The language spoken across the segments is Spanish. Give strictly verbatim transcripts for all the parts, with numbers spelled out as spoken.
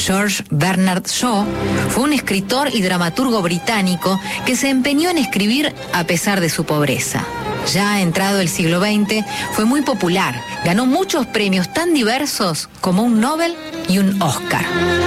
George Bernard Shaw fue un escritor y dramaturgo británico que se empeñó en escribir a pesar de su pobreza. Ya entrado el siglo veinte, fue muy popular. Ganó muchos premios tan diversos como un Nobel y un Oscar.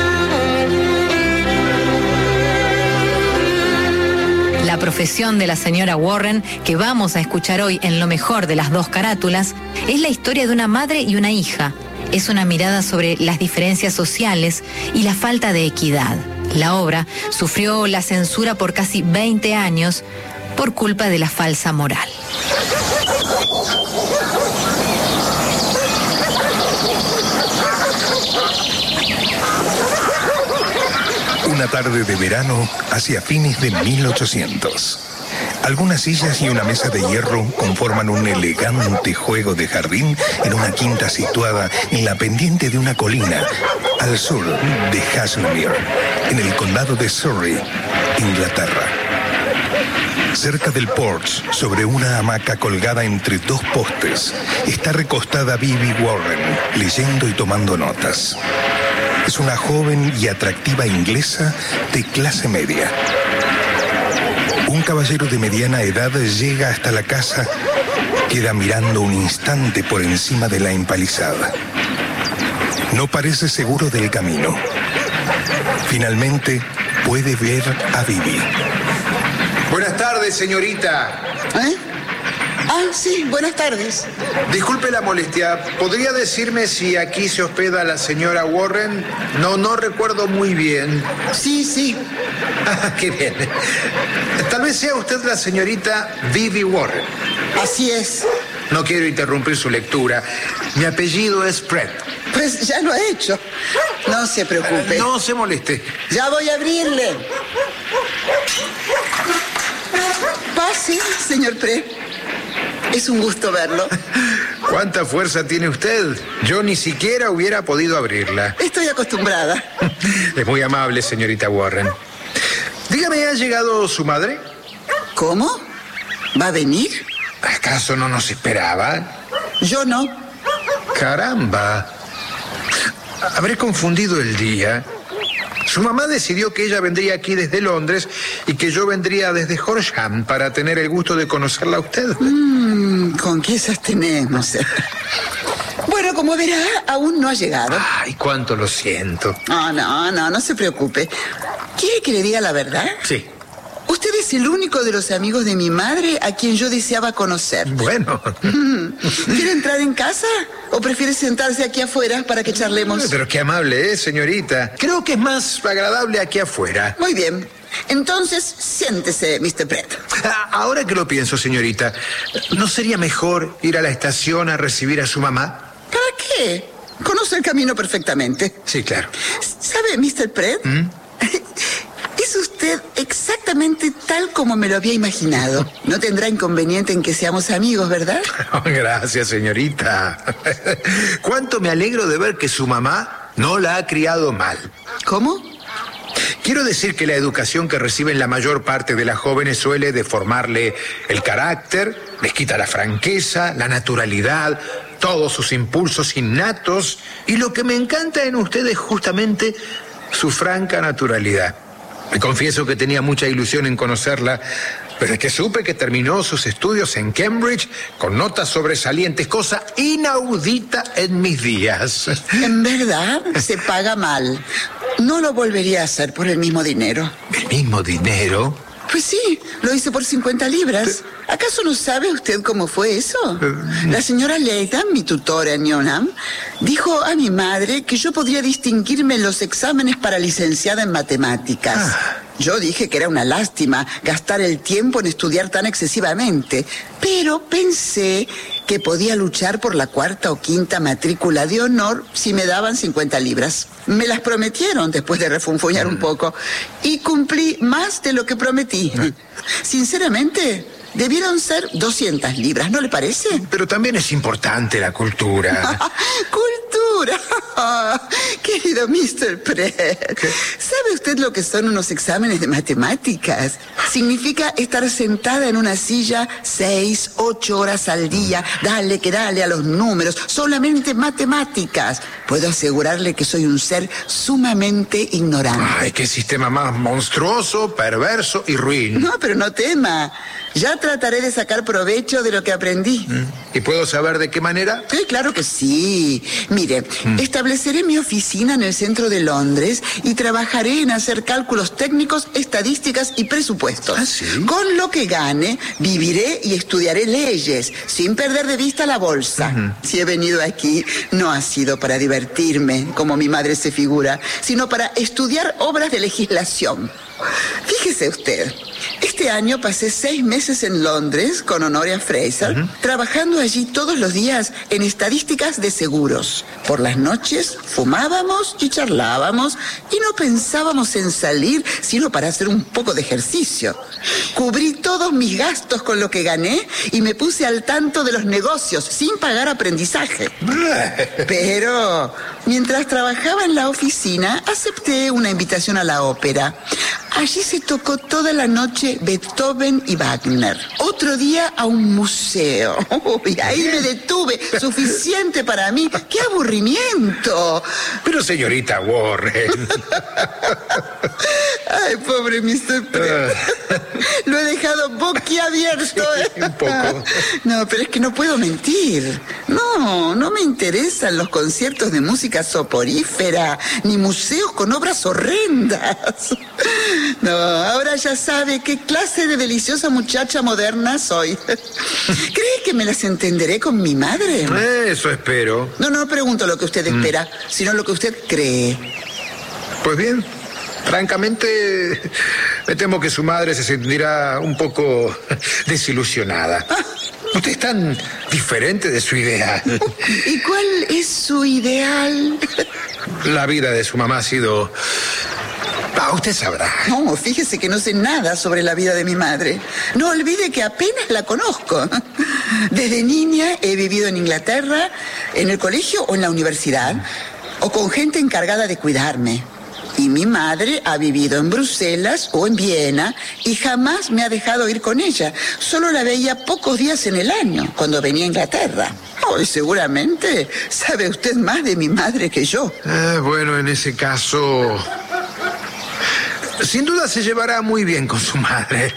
La profesión de la señora Warren, que vamos a escuchar hoy en Lo mejor de las dos carátulas, es la historia de una madre y una hija. Es una mirada sobre las diferencias sociales y la falta de equidad. La obra sufrió la censura por casi veinte años por culpa de la falsa moral. Una tarde de verano hacia fines de mil ochocientos. Algunas sillas y una mesa de hierro conforman un elegante juego de jardín en una quinta situada en la pendiente de una colina al sur de Haslemere, en el condado de Surrey, Inglaterra. Cerca del porche, sobre una hamaca colgada entre dos postes, está recostada Bibi Warren, leyendo y tomando notas. Es una joven y atractiva inglesa de clase media. Un caballero de mediana edad llega hasta la casa, queda mirando un instante por encima de la empalizada. No parece seguro del camino. Finalmente puede ver a Bibi. Buenas tardes, señorita. ¿Eh? Ah, sí, buenas tardes. Disculpe la molestia, ¿podría decirme si aquí se hospeda la señora Warren? No, no recuerdo muy bien. Sí, sí. Ah, qué bien. Tal vez sea usted la señorita Bibi Warren. Así es. No quiero interrumpir su lectura. Mi apellido es Pratt. Pues ya lo he hecho. No se preocupe. No se moleste. Ya voy a abrirle. Pase, señor Pratt. Es un gusto verlo. ¿Cuánta fuerza tiene usted? Yo ni siquiera hubiera podido abrirla. Estoy acostumbrada. Es muy amable, señorita Warren. Dígame, ¿ha llegado su madre? ¿Cómo? ¿Va a venir? ¿Acaso no nos esperaba? Yo no. Caramba. Habré confundido el día. Su mamá decidió que ella vendría aquí desde Londres y que yo vendría desde Horsham para tener el gusto de conocerla a usted. Mm, ¿con qué esas tenemos? Bueno, como verá, aún no ha llegado. Ay, cuánto lo siento. No, no, no, no se preocupe. ¿Quiere que le diga la verdad? Sí. Usted es el único de los amigos de mi madre a quien yo deseaba conocer. Bueno. ¿Quiere entrar en casa o prefiere sentarse aquí afuera para que charlemos? Pero qué amable, ¿eh, señorita? Creo que es más agradable aquí afuera. Muy bien. Entonces, siéntese, mister Pratt. Ah, ahora que lo pienso, señorita, ¿no sería mejor ir a la estación a recibir a su mamá? ¿Para qué? Conoce el camino perfectamente. Sí, claro. ¿Sabe, mister Pratt? ¿Mm? Es usted exactamente tal como me lo había imaginado. No tendrá inconveniente en que seamos amigos, ¿verdad? Oh, gracias, señorita. Cuánto me alegro de ver que su mamá no la ha criado mal. ¿Cómo? Quiero decir que la educación que reciben la mayor parte de las jóvenes suele deformarle el carácter, les quita la franqueza, la naturalidad, todos sus impulsos innatos, y lo que me encanta en usted es justamente su franca naturalidad. Me confieso que tenía mucha ilusión en conocerla, desde que supe que terminó sus estudios en Cambridge con notas sobresalientes, cosa inaudita en mis días. En verdad, se paga mal. No lo volvería a hacer por el mismo dinero. ¿El mismo dinero? Pues sí, lo hice por cincuenta libras. ¿Acaso no sabe usted cómo fue eso? La señora Leida, mi tutora en Newnham, dijo a mi madre que yo podría distinguirme en los exámenes para licenciada en matemáticas. Ah. Yo dije que era una lástima gastar el tiempo en estudiar tan excesivamente, pero pensé que podía luchar por la cuarta o quinta matrícula de honor si me daban cincuenta libras. Me las prometieron después de refunfuñar un poco y cumplí más de lo que prometí. Sinceramente, debieron ser doscientas libras, ¿no le parece? Pero también es importante la cultura. ¿Cultura? figura. Querido mister Pratt, ¿sabe usted lo que son unos exámenes de matemáticas? Significa estar sentada en una silla seis, ocho horas al día. Dale que dale a los números, solamente matemáticas. Puedo asegurarle que soy un ser sumamente ignorante. Ay, qué sistema más monstruoso, perverso y ruin. No, pero no tema. Ya trataré de sacar provecho de lo que aprendí. ¿Y puedo saber de qué manera? Sí, claro que sí. Mire, mm. estableceré mi oficina en el centro de Londres y trabajaré en hacer cálculos técnicos, estadísticas y presupuestos. ¿Ah, sí? Con lo que gane, viviré y estudiaré leyes, sin perder de vista la bolsa. Uh-huh. Si he venido aquí, no ha sido para divertirme, como mi madre se figura, sino para estudiar obras de legislación. Fíjese usted, este año pasé seis meses en Londres con Honoria Fraser, uh-huh. trabajando allí todos los días en estadísticas de seguros. Por las noches fumábamos y charlábamos y no pensábamos en salir sino para hacer un poco de ejercicio. Cubrí todos mis gastos con lo que gané y me puse al tanto de los negocios sin pagar aprendizaje. Pero mientras trabajaba en la oficina, acepté una invitación a la ópera. Allí se tocó toda la noche Beethoven y Wagner. Otro día a un museo. Y ahí me detuve. Suficiente para mí. ¡Qué aburrimiento! Pero señorita Warren. Ay, pobre mister Pratt. Lo he dejado boquiabierto. ¿eh? Un poco. No, pero es que no puedo mentir. No, no me interesan los conciertos de música soporífera, ni museos con obras horrendas. No, ahora ya sabe qué clase de deliciosa muchacha moderna soy. ¿Cree que me las entenderé con mi madre? Eso espero. No, no pregunto lo que usted espera, mm. sino lo que usted cree. Pues bien, francamente, me temo que su madre se sentirá un poco desilusionada. Ah. Usted es tan diferente de su ideal. ¿Y cuál es su ideal? La vida de su mamá ha sido... Ah, usted sabrá. No, fíjese que no sé nada sobre la vida de mi madre. No olvide que apenas la conozco. Desde niña he vivido en Inglaterra, en el colegio o en la universidad, o con gente encargada de cuidarme. Y mi madre ha vivido en Bruselas o en Viena y jamás me ha dejado ir con ella. Solo la veía pocos días en el año, cuando venía a Inglaterra. Oh, y seguramente sabe usted más de mi madre que yo. Eh, bueno, en ese caso... Sin duda se llevará muy bien con su madre.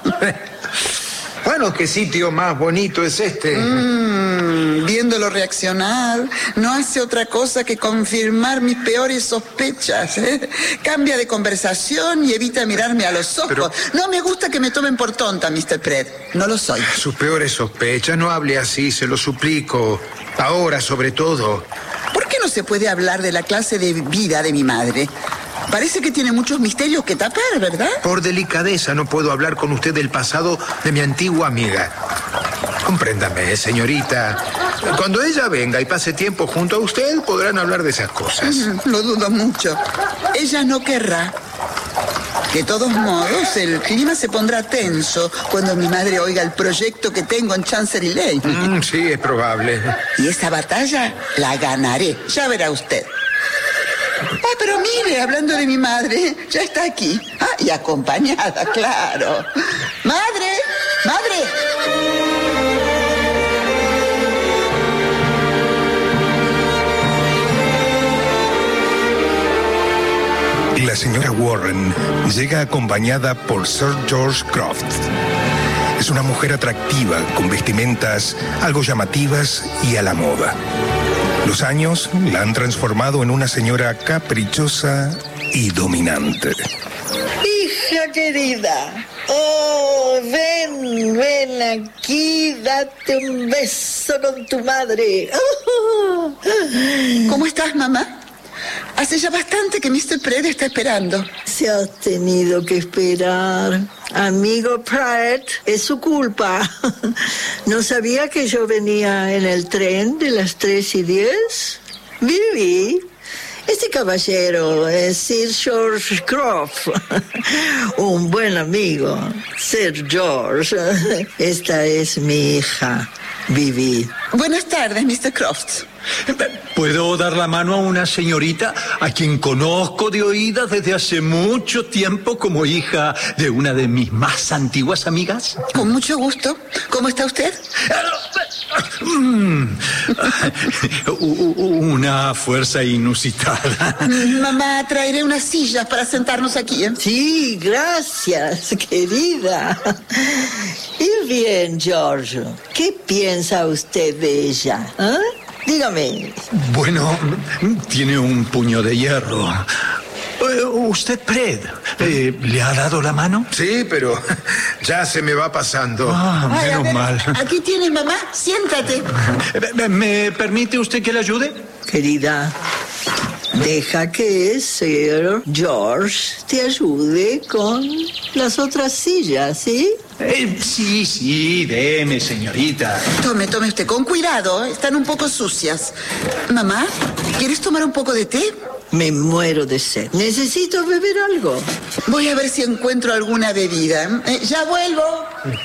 Bueno, ¿qué sitio más bonito es este? Mm, viéndolo reaccionar, no hace otra cosa que confirmar mis peores sospechas. ¿eh? Cambia de conversación y evita mirarme a los ojos. Pero... No me gusta que me tomen por tonta, mister Pratt. No lo soy. Sus peores sospechas, no hable así, se lo suplico. Ahora, sobre todo. ¿Por qué no se puede hablar de la clase de vida de mi madre? Parece que tiene muchos misterios que tapar, ¿verdad? Por delicadeza no puedo hablar con usted del pasado de mi antigua amiga. Compréndame, señorita. Cuando ella venga y pase tiempo junto a usted, podrán hablar de esas cosas. Lo dudo mucho. Ella no querrá. De todos modos, el clima se pondrá tenso cuando mi madre oiga el proyecto que tengo en Chancery Lane. Mm, sí, es probable. Y esa batalla la ganaré. Ya verá usted. Ah, pero mire, hablando de mi madre, ya está aquí. Ah, y acompañada, claro. ¡Madre! ¡Madre! La señora Warren llega acompañada por Sir George Croft. Es una mujer atractiva, con vestimentas algo llamativas y a la moda. Los años la han transformado en una señora caprichosa y dominante. Hija querida, oh, ven, ven aquí, date un beso con tu madre. Oh. ¿Cómo estás, mamá? Hace ya bastante que mister Pratt está esperando. Se ha tenido que esperar. Amigo Pratt, es su culpa. ¿No sabía que yo venía en el tren de las tres y diez? Viví. Este caballero es Sir George Croft, un buen amigo. Sir George, esta es mi hija, Vivi. Buenas tardes, mister Croft. ¿Puedo dar la mano a una señorita a quien conozco de oídas desde hace mucho tiempo como hija de una de mis más antiguas amigas? Con mucho gusto. ¿Cómo está usted? Mm. Una fuerza inusitada. Mamá, traeré unas sillas para sentarnos aquí, ¿eh? Sí, gracias, querida. Y bien, George, ¿qué piensa usted de ella? ¿Eh? Dígame. Bueno, tiene un puño de hierro. Eh, ¿Usted, Fred, eh, le ha dado la mano? Sí, pero ya se me va pasando. Ah, Ay, menos a ver, mal. Aquí tienes, mamá. Siéntate. ¿Me, me permite usted que le ayude? Querida, deja que Sir George te ayude con las otras sillas, ¿sí? Eh, sí, sí, deme, señorita. Tome, tome usted. Con cuidado, ¿eh? Están un poco sucias. Mamá, ¿quieres tomar un poco de té? Me muero de sed. Necesito beber algo. Voy a ver si encuentro alguna bebida. Eh, ya vuelvo.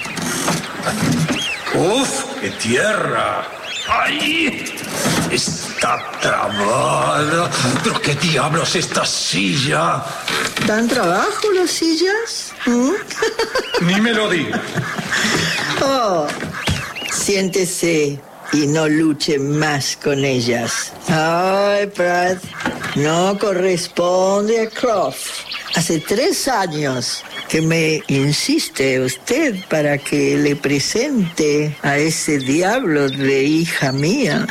¡Uf, qué tierra! ¡Ay! Está trabada. ¿Pero qué diablos esta silla? ¿Dan trabajo las sillas? ¿Mm? Ni me lo diga. Oh, siéntese y no luche más con ellas. Ay, Pratt, no corresponde a Croft. Hace tres años que me insiste usted para que le presente a ese diablo de hija mía.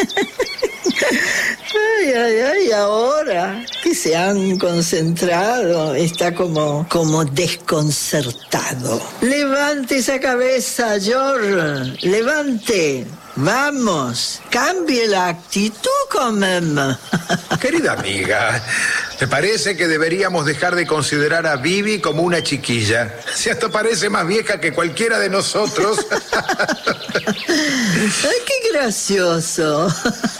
Ay, ay, ay, ahora que se han concentrado, está como, como desconcertado. Levante esa cabeza, George, levante. Vamos, cambie la actitud con Emma. Querida amiga, ¿te parece que deberíamos dejar de considerar a Vivi como una chiquilla? Si hasta parece más vieja que cualquiera de nosotros. Ay, qué gracioso.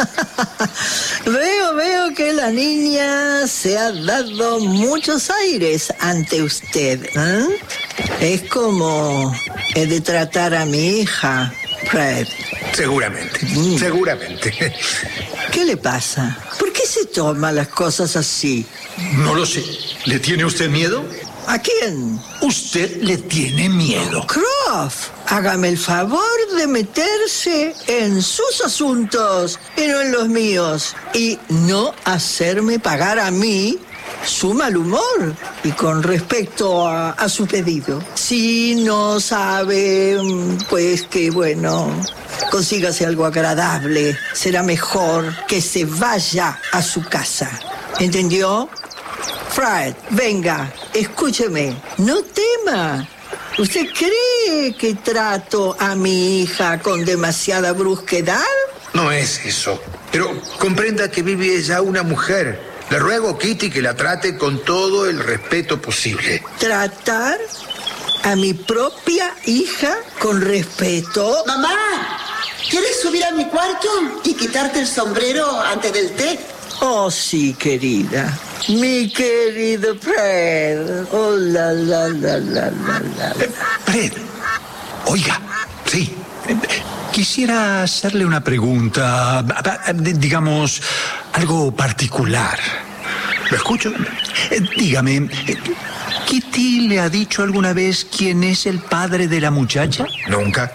Veo, veo que la niña se ha dado muchos aires ante usted, ¿eh? Es como he de tratar a mi hija, Fred. Seguramente, Mm. seguramente. ¿Qué le pasa? ¿Por qué se toma las cosas así? No lo sé. ¿Le tiene usted miedo? ¿A quién? Usted le tiene miedo. Croft, hágame el favor de meterse en sus asuntos y no en los míos. Y no hacerme pagar a mí su mal humor. Y con respecto a, a su pedido, si no sabe, pues que bueno, consígase algo agradable. Será mejor que se vaya a su casa. ¿Entendió? Fred, venga, escúcheme, no tema. ¿Usted cree que trato a mi hija con demasiada brusquedad? No es eso. Pero comprenda que Vivi es ya una mujer. Le ruego, Kitty, que la trate con todo el respeto posible. ¿Tratar a mi propia hija con respeto? Mamá, ¿quieres subir a mi cuarto y quitarte el sombrero antes del té? Oh, sí, querida. Mi querido Fred. Oh, la, la, la, la, la, la. Fred, oiga, sí. Quisiera hacerle una pregunta, digamos, algo particular. ¿Lo escucho? Dígame, ¿Kitty le ha dicho alguna vez quién es el padre de la muchacha? Nunca.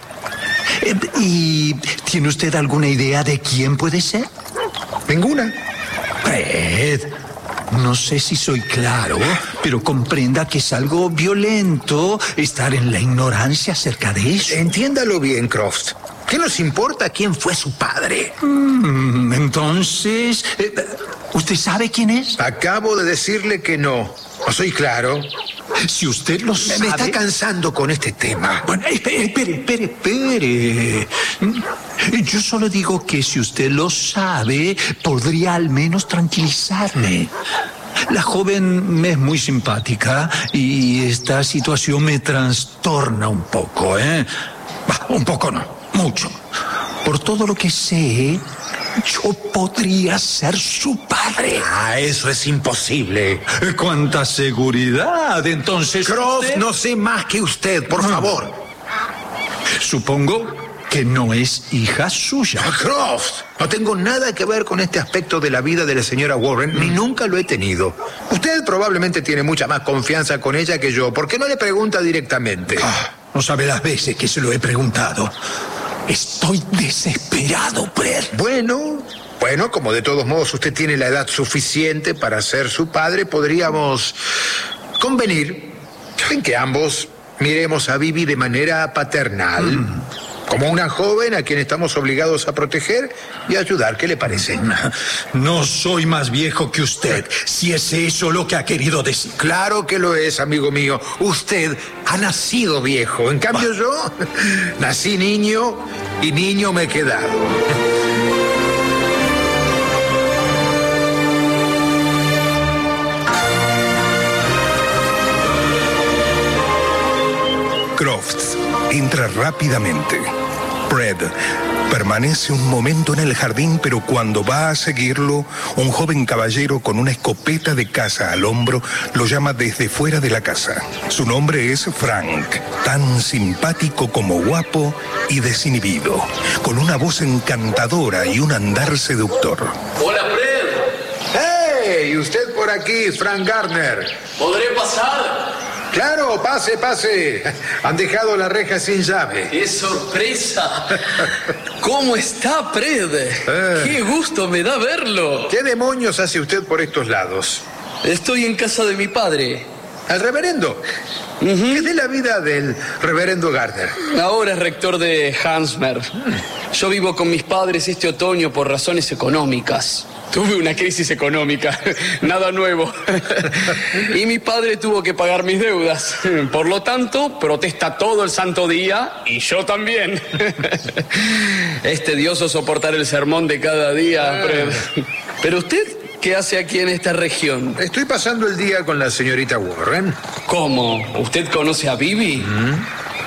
¿Y tiene usted alguna idea de quién puede ser? Ninguna. Fred, no sé si soy claro, pero comprenda que es algo violento estar en la ignorancia acerca de eso. Entiéndalo bien, Croft. ¿Qué nos importa quién fue su padre? Mm, entonces, eh, ¿usted sabe quién es? Acabo de decirle que no. ¿No soy claro? Si usted lo sabe... Me está cansando con este tema. Bueno, espere, espere, espere, espere. Yo solo digo que si usted lo sabe, podría al menos tranquilizarme. La joven me es muy simpática y esta situación me trastorna un poco, ¿eh? Bah, un poco no, mucho. Por todo lo que sé, yo podría ser su padre. Ah, eso es imposible. ¡Cuánta seguridad! Entonces... Croft, usted... no sé más que usted, por Ah. favor. Supongo que no es hija suya. Croft, no tengo nada que ver con este aspecto de la vida de la señora Warren, mm. ni nunca lo he tenido. Usted probablemente tiene mucha más confianza con ella que yo. ¿Por qué no le pregunta directamente? Ah, no sabe las veces que se lo he preguntado. Estoy desesperado, Fred. Bueno, bueno, como de todos modos usted tiene la edad suficiente para ser su padre, podríamos convenir en que ambos miremos a Bibi de manera paternal, mm. como una joven a quien estamos obligados a proteger y ayudar. ¿Qué le parece? No soy más viejo que usted, si es eso lo que ha querido decir. Claro que lo es, amigo mío. Usted ha nacido viejo. En cambio ah. yo nací niño y niño me he quedado. Croft entra rápidamente. Fred permanece un momento en el jardín, pero cuando va a seguirlo, un joven caballero con una escopeta de caza al hombro lo llama desde fuera de la casa. Su nombre es Frank, tan simpático como guapo y desinhibido, con una voz encantadora y un andar seductor. Hola, Fred. ¡Hey! Usted por aquí, Frank Gardner. ¿Podré pasar? Claro, pase, pase. Han dejado la reja sin llave. ¡Qué sorpresa! ¿Cómo está, Fred? Eh. ¡Qué gusto me da verlo! ¿Qué demonios hace usted por estos lados? Estoy en casa de mi padre. ¿El reverendo? Uh-huh. ¿Qué es de la vida del reverendo Gardner? Ahora es rector de Hansmer. Yo vivo con mis padres este otoño por razones económicas. Tuve una crisis económica, nada nuevo. Y mi padre tuvo que pagar mis deudas. Por lo tanto, protesta todo el santo día y yo también. Es tedioso soportar el sermón de cada día, Fred. Pero usted, ¿qué hace aquí en esta región? Estoy pasando el día con la señorita Warren. ¿Cómo? ¿Usted conoce a Bibi? ¿Mm?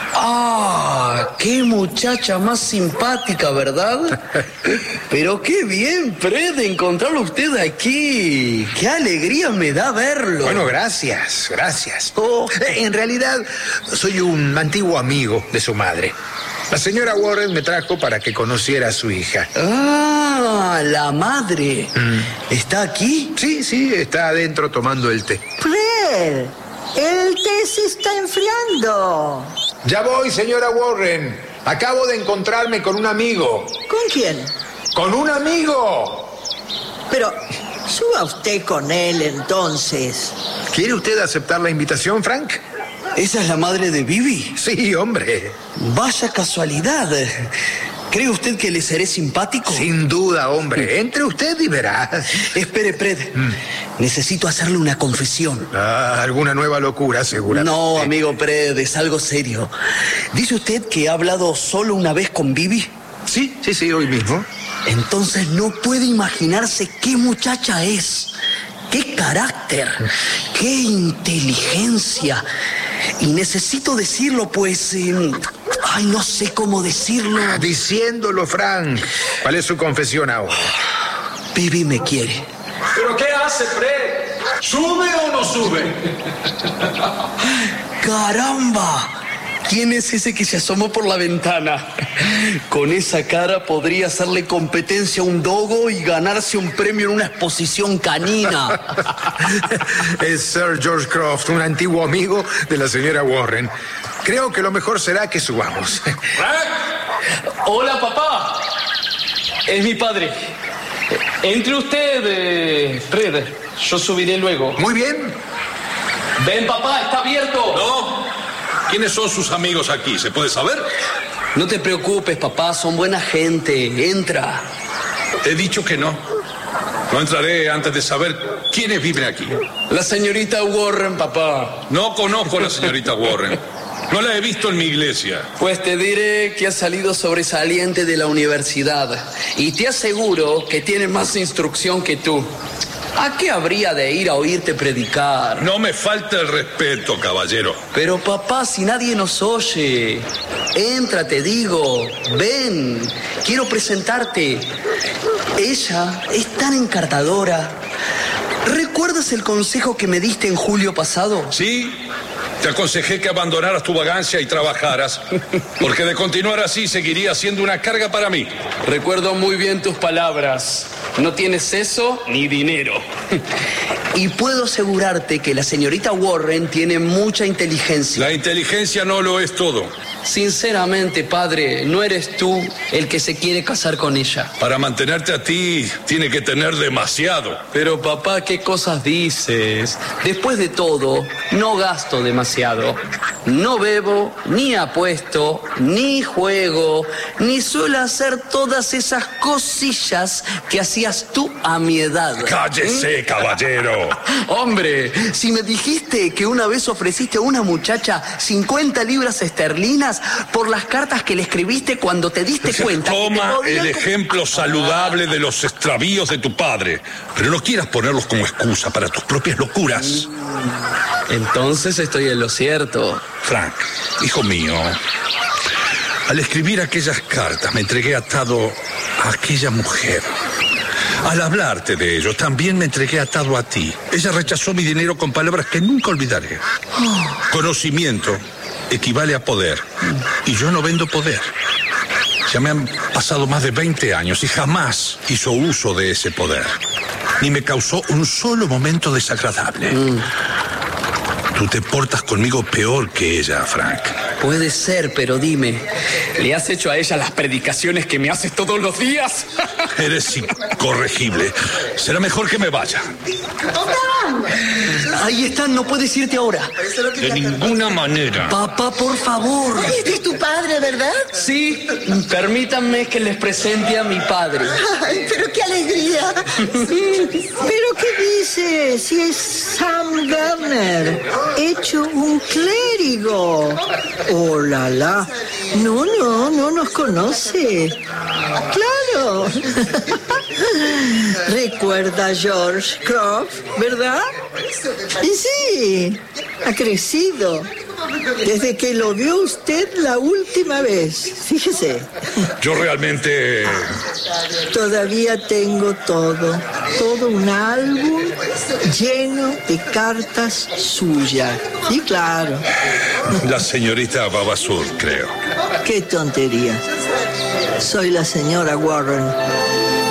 ¡Ah! ¡Qué muchacha más simpática!, ¿verdad? Pero qué bien, Fred, encontrarlo usted aquí. ¡Qué alegría me da verlo! Bueno, gracias, gracias. Oh, en realidad, soy un antiguo amigo de su madre. La señora Warren me trajo para que conociera a su hija. ¡Ah! La madre. Mm. ¿Está aquí? Sí, sí, está adentro tomando el té. ¡Fred! ¡El té se está enfriando! Ya voy, señora Warren. Acabo de encontrarme con un amigo. ¿Con quién? ¡Con un amigo! Pero suba usted con él, entonces. ¿Quiere usted aceptar la invitación, Frank? ¿Esa es la madre de Bibi? Sí, hombre. Vaya casualidad. ¿Cree usted que le seré simpático? Sin duda, hombre. Entre usted y verá. Espere, Fred. Mm. Necesito hacerle una confesión. Ah, alguna nueva locura, seguramente. No, amigo Fred, es algo serio. ¿Dice usted que ha hablado solo una vez con Bibi? Sí, sí, sí, hoy mismo. Entonces no puede imaginarse qué muchacha es. ¡Qué carácter! ¡Qué inteligencia! Y necesito decirlo, pues... Eh, ay, no sé cómo decirlo. Ah, diciéndolo, Frank. ¿Cuál es su confesión ahora? Bibi me quiere. ¿Pero qué hace, Fred? ¿Sube o no sube? ¡Caramba! ¿Quién es ese que se asomó por la ventana? Con esa cara podría hacerle competencia a un dogo y ganarse un premio en una exposición canina. Es Sir George Croft, un antiguo amigo de la señora Warren. Creo que lo mejor será que subamos. Hola, papá. Es mi padre. Entre usted, eh, Fred. Yo subiré luego. Muy bien. Ven, papá, está abierto. No. ¿Quiénes son sus amigos aquí? ¿Se puede saber? No te preocupes, papá. Son buena gente. Entra. He dicho que no. No entraré antes de saber quiénes viven aquí. La señorita Warren, papá. No conozco a la señorita Warren. No la he visto en mi iglesia. Pues te diré que ha salido sobresaliente de la universidad. Y te aseguro que tiene más instrucción que tú. ¿A qué habría de ir a oírte predicar? No me falta el respeto, caballero. Pero papá, si nadie nos oye. Entra, te digo. Ven, quiero presentarte. Ella es tan encantadora. ¿Recuerdas el consejo que me diste en julio pasado? Sí, Te aconsejé que abandonaras tu vagancia y trabajaras, porque de continuar así seguiría siendo una carga para mí. Recuerdo muy bien tus palabras. No tienes eso ni dinero. Y puedo asegurarte que la señorita Warren tiene mucha inteligencia. La inteligencia no lo es todo. Sinceramente, padre, no eres tú el que se quiere casar con ella. Para mantenerte a ti, tiene que tener demasiado. Pero papá, ¿qué cosas dices? Después de todo, no gasto demasiado. No bebo, ni apuesto, ni juego, ni suelo hacer todas esas cosillas que hacías tú a mi edad. ¡Cállese, caballero! Hombre, si me dijiste que una vez ofreciste a una muchacha cincuenta libras esterlinas por las cartas que le escribiste cuando te diste cuenta... Toma el ejemplo saludable de los extravíos de tu padre, pero no quieras ponerlos como excusa para tus propias locuras. Entonces estoy en lo cierto. Frank, hijo mío, al escribir aquellas cartas me entregué atado a aquella mujer. Al hablarte de ello, también me entregué atado a ti. Ella rechazó mi dinero con palabras que nunca olvidaré. Oh. Conocimiento equivale a poder, y yo no vendo poder. Ya me han pasado más de veinte años y jamás hizo uso de ese poder, ni me causó un solo momento desagradable. Mm. Tú te portas conmigo peor que ella, Frank. Puede ser, pero dime, ¿le has hecho a ella las predicaciones que me haces todos los días? Eres incorregible. Será mejor que me vaya. Ahí están, no puedes irte ahora. De ninguna manera. Papá, por favor. Este es tu padre, ¿verdad? Sí, permítanme que les presente a mi padre. Ay, pero qué alegría. ¿Pero qué dice? Si es Sam Werner, hecho un clérigo. Oh, la, la. No, no, no nos conoce. Claro. Recuerda a George Croft, ¿verdad? Y sí, ha crecido. Desde que lo vio usted la última vez, fíjese. Yo realmente... Todavía tengo todo, todo un álbum lleno de cartas suyas. Y claro. La señorita Vavasour, creo. Qué tontería. Soy la señora Warren.